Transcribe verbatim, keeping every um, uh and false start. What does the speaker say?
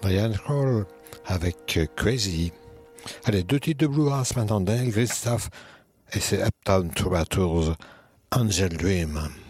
Diane Kroll avec Crazy. Allez, deux titres de bluegrass maintenant, Daniel Christophe et ses Uptown Troubadours, Angel Dream.